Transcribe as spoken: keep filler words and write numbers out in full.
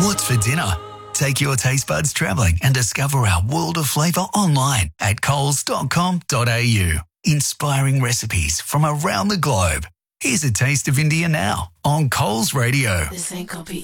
What's for dinner? Take your taste buds travelling and discover our world of flavour online at coles dot com dot a u. Inspiring recipes from around the globe. Here's a taste of India now on Coles Radio. This ain't gonna be